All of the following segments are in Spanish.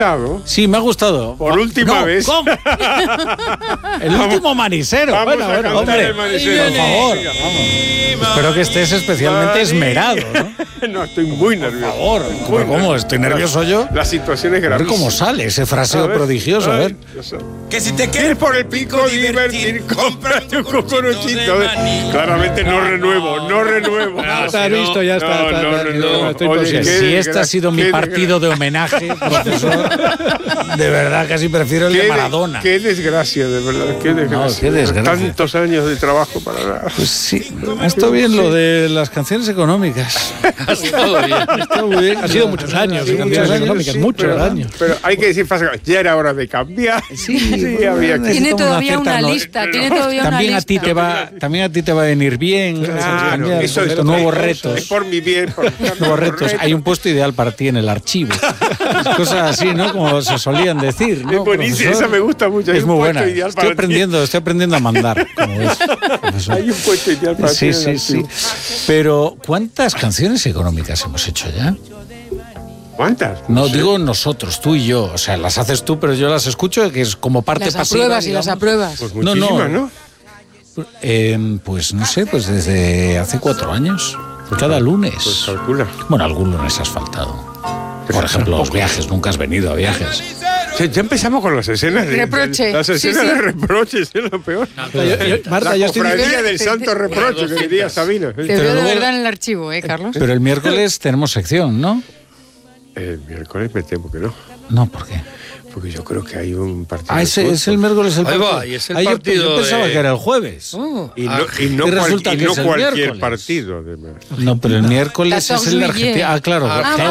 Sí, me ha gustado. Por última vez. ¿Cómo? El último manicero. Bueno, hombre, el manicero. por favor, vamos. Espero que estés especialmente esmerado, ¿no? No, estoy muy nervioso. Por favor. ¿Cómo? ¿Estoy nervioso yo? La situación es A ver grave. cómo sale ese fraseo prodigioso, a ver. Que si te quieres por el pico divertir, cómprate un cucuruchito. Claramente no renuevo. Está visto, ya está. Estoy Oye, consciente. si este ha sido mi partido de homenaje, profesor, de verdad casi prefiero el de Maradona. Qué desgracia, de verdad. Qué desgracia. No, qué desgracia. Tantos años de trabajo para nada. Pues sí, ha estado bien lo de las canciones económicas. Ha estado bien. Está muy bien. Ha sido muchos años de canciones económicas, muchos años. Pero hay que decir, ya era hora de cambiar. Sí, había que... Tiene todavía una lista. También a ti te va a venir bien. Claro, eso es nuevos retos. Es por mi bien. Nuevos retos. Hay un puesto ideal para ti en el archivo. Cosas así, ¿no? Como se solían decir, ¿no? Es buenísima, esa me gusta mucho. Es muy buena. Estoy aprendiendo a mandar, como ves, profesor. Hay un puesto ideal para ti. Sí. Pero, ¿cuántas canciones económicas hemos hecho ya? ¿Cuántas? No, digo nosotros, tú y yo. O sea, las haces tú, pero yo las escucho, que es como parte las pasiva. Apruebas y las apruebas. Pues muchísimas, ¿no? Pues no sé, pues desde hace 4 años. Cada lunes. Pues calcula. Bueno, algún lunes has faltado. Por ejemplo, los viajes. Nunca has venido a viajes. Ya empezamos con las escenas de reproche. Las escenas de reproches, es lo peor. Marta, la cofradía del santo reproche, que diría Sabina. Te veo de verdad en el archivo, Carlos. Pero el miércoles tenemos sección, ¿no? El miércoles me temo que no. No, ¿por qué? Porque yo creo que hay un partido. Es el miércoles el partido. Va, y es el partido yo pensaba que era el jueves. Y no resulta que es el cualquier miércoles. partido, además. No, pero el miércoles es el de Argentina. Claro.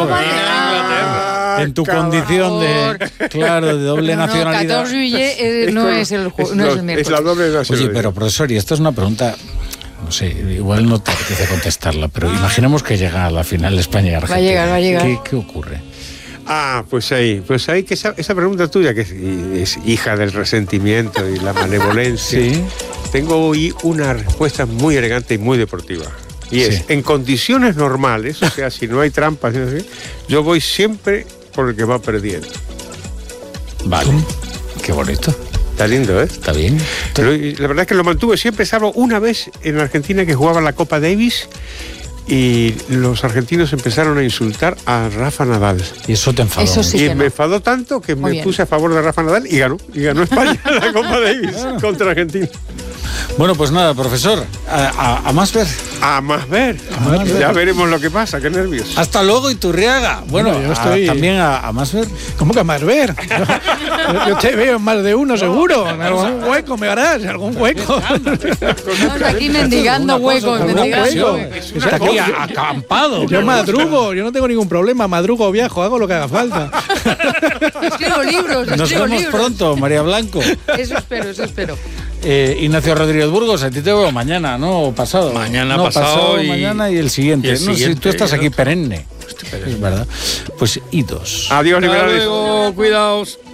En tu condición de doble nacionalidad. 14 juillet no es el miércoles. Es la doble nacionalidad. Oye, pero profesor, y esto es una pregunta, no sé, igual no te apetece contestarla, pero imaginemos que llega a la final España y Argentina. Va a llegar. ¿Qué ocurre? Pues ahí que esa pregunta tuya, que es hija del resentimiento y la malevolencia, Sí. tengo hoy una respuesta muy elegante y muy deportiva. Y es, en condiciones normales, o sea, si no hay trampas, yo voy siempre por el que va perdiendo. Vale, qué bonito. Está lindo, ¿eh? Está bien. Pero la verdad es que lo mantuve siempre, salvo una vez en Argentina que jugaba la Copa Davis y los argentinos empezaron a insultar a Rafa Nadal. Y eso te enfadó. Eso sí. Y que me no. enfadó tanto que Muy me bien. puse a favor de Rafa Nadal y ganó España la Copa Davis contra Argentina. Bueno, pues nada, profesor, a más ver. A más ver. Ya veremos lo que pasa, qué nervios. Hasta luego, Iturriaga. Bueno, Yo estoy... también a más ver. ¿Cómo que a más ver? Yo te veo en más de uno, seguro. En algún hueco me harás, en algún hueco. Estamos aquí mendigando huecos. Está aquí acampado. Yo madrugo, yo no tengo ningún problema. Madrugo o viajo, hago lo que haga falta. Escribo libros. Nos vemos pronto, María Blanco. Eso espero. Ignacio Rodríguez Burgos, a ti te veo mañana, ¿no? O pasado. Mañana, no, pasado y... mañana y el siguiente. Y el no, si siguiente, tú estás y aquí otro. perenne. Es verdad. Pues idos. Adiós, Hasta liberales. luego, cuidaos.